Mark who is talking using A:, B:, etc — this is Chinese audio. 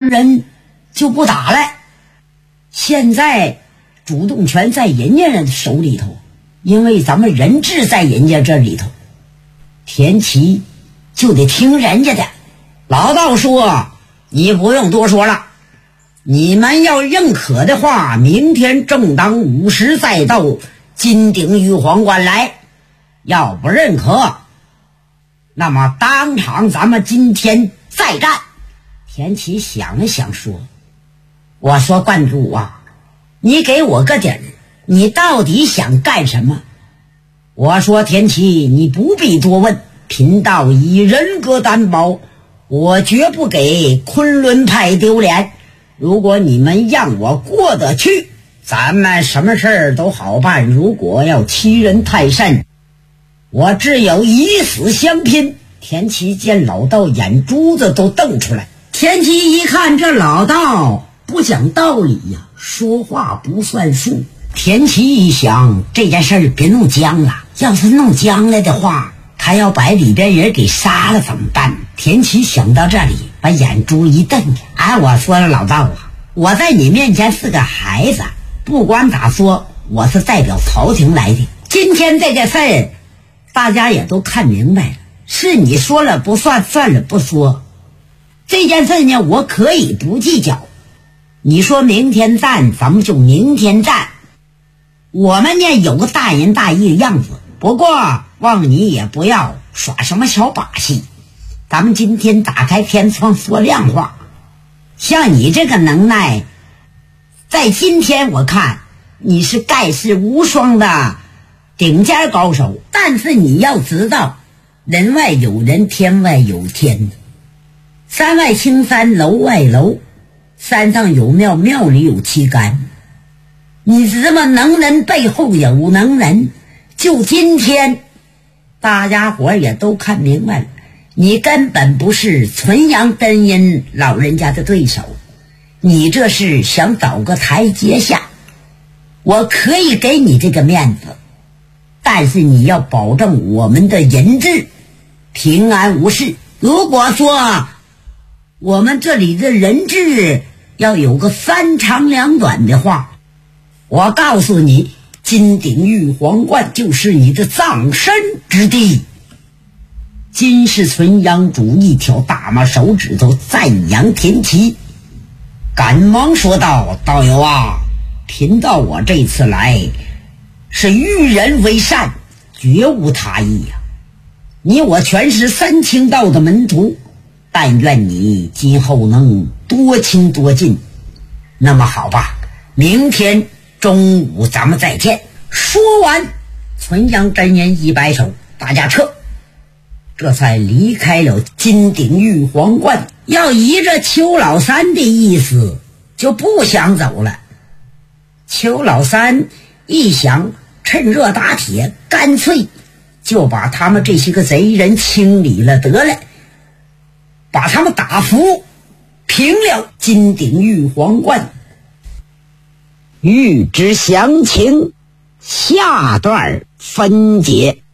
A: 人就不打了。现在主动权在人家人手里头，因为咱们人质在人家这里头，田七就得听人家的。老道说你不用多说了，你们要认可的话，明天正当午时再到金鼎玉皇观来，要不认可，那么当场咱们今天再战。田七想了想说，我说观主啊，你给我个底儿，你到底想干什么？我说田七，你不必多问，贫道以人格担保，我绝不给昆仑派丢脸。如果你们让我过得去，咱们什么事儿都好办。如果要欺人太甚，我只有以死相拼。田七见老道眼珠子都瞪出来，田七一看这老道不讲道理呀，说话不算数。田七一想，这件事儿别弄僵了，要是弄僵了的话，他要把里边人给杀了怎么办？田七想到这里，把眼珠一瞪，我说了老道啊，我在你面前是个孩子，不管咋说，我是代表朝廷来的。今天这个事儿大家也都看明白了，是你说了不算，算了不说。这件事呢，我可以不计较。你说明天战，咱们就明天战。我们呢有个大仁大义的样子，不过望你也不要耍什么小把戏。咱们今天打开天窗说亮话，像你这个能耐，在今天我看你是盖世无双的顶尖高手。但是你要知道，人外有人，天外有天，山外青山，楼外楼，山上有庙，庙里有旗杆。你这么能人背后有能人，就今天大家伙也都看明白了，你根本不是纯阳真人老人家的对手，你这是想找个台阶下。我可以给你这个面子，但是你要保证我们的人质平安无事。如果说我们这里的人质要有个三长两短的话，我告诉你，金鼎玉皇观就是你的葬身之地。金世存央主一条大马手指头赞扬田七，赶忙说道，道友啊，贫道我这次来是与人为善，绝无他意呀。你我全是三清道的门徒，但愿你今后能多亲多近。那么好吧，明天中午咱们再见。说完，存阳真人一摆手，大家撤。这才离开了金鼎玉皇观，要依着邱老三的意思就不想走了。邱老三一想趁热打铁，干脆就把他们这些个贼人清理了得了，把他们打服，平了金鼎玉皇观。欲知详情，下段分解。